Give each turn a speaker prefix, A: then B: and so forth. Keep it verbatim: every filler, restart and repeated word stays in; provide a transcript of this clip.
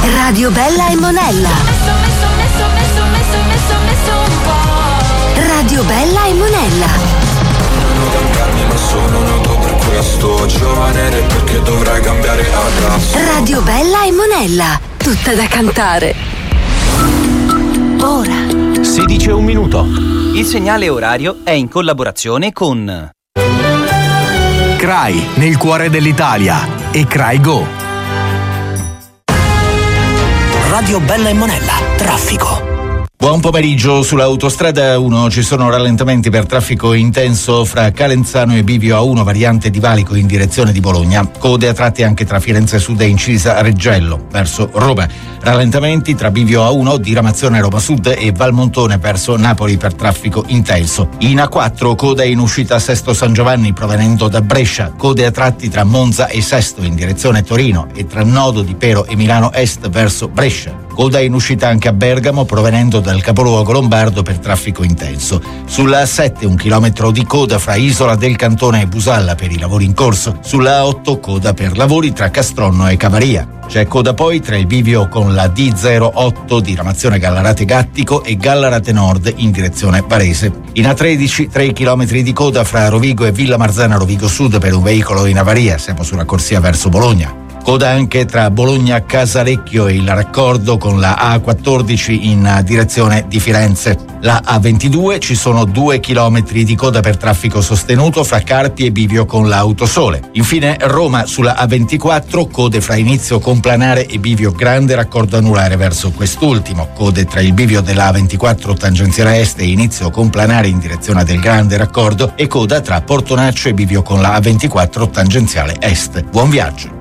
A: Radio Bella e Monella. Radio Bella e Monella.
B: Non cambiarmi ma sono nato per questo. Giovane perché dovrai cambiare adesso.
A: Radio Bella e Monella. Tutta da cantare. Ora
C: sedici e un minuto. Il segnale orario è in collaborazione con
D: C R A I, nel cuore dell'Italia, e C R A I Go.
E: Radio Bella e Monella, traffico.
F: Buon pomeriggio. Sull'autostrada uno ci sono rallentamenti per traffico intenso fra Calenzano e Bivio A uno, variante di Valico in direzione di Bologna. Code a tratti anche tra Firenze Sud e Incisa Reggello verso Roma. Rallentamenti tra Bivio A uno, diramazione Roma Sud, e Valmontone verso Napoli per traffico intenso. In A quattro coda in uscita Sesto San Giovanni provenendo da Brescia. Code a tratti tra Monza e Sesto in direzione Torino e tra Nodo di Pero e Milano Est verso Brescia. Coda in uscita anche a Bergamo provenendo dal capoluogo lombardo per traffico intenso. Sulla A sette un chilometro di coda fra Isola del Cantone e Busalla per i lavori in corso. Sulla A otto coda per lavori tra Castronno e Cavaria. C'è coda poi tra il bivio con la D zero otto diramazione Gallarate Gattico e Gallarate Nord in direzione Varese. In A tredici tre chilometri di coda fra Rovigo e Villa Marzana Rovigo Sud per un veicolo in avaria, siamo sulla corsia verso Bologna. Coda anche tra Bologna Casalecchio e il raccordo con la A quattordici in direzione di Firenze. La A ventidue ci sono due chilometri di coda per traffico sostenuto fra Carpi e Bivio con l'Autosole. Infine Roma sulla A ventiquattro, code fra Inizio Complanare e Bivio Grande, raccordo anulare verso quest'ultimo. Code tra il bivio della A ventiquattro tangenziale est e Inizio Complanare in direzione del Grande raccordo, e coda tra Portonaccio e Bivio con la A ventiquattro tangenziale est. Buon viaggio.